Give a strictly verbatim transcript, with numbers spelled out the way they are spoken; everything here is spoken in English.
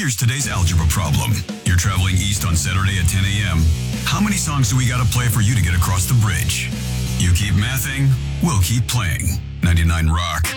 Here's today's algebra problem. You're traveling east on Saturday at ten a m How many songs do we gotta play for you to get across the bridge? You keep mathing, we'll keep playing. ninety-nine Rock.